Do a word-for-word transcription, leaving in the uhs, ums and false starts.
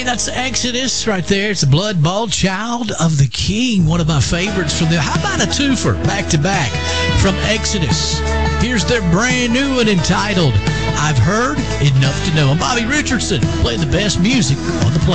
Hey, that's Exodus right there. It's the Blood Ball, Child of the King, one of my favorites from them. How about a twofer back to back from Exodus? Here's their brand new one entitled I've Heard Enough to Know. I'm Bobby Richardson, playing the best music on the planet.